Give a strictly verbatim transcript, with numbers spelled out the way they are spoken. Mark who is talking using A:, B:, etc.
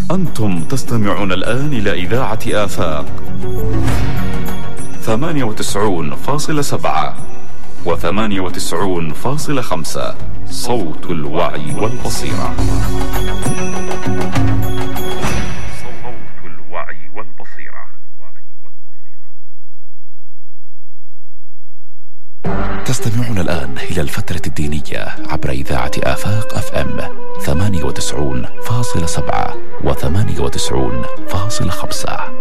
A: أنتم تستمعون الآن إلى إذاعة آفاق ثمانية وتسعون فاصلة سبعة وثمانية وتسعون فاصلة خمسة، صوت الوعي والبصيرة. صوت الوعي والبصيرة. تستمعون الآن إلى الفترة الدينية عبر إذاعة آفاق أف أم ثمانية وتسعون فاصلة سبعة وثمانية وتسعون فاصلة خمسة.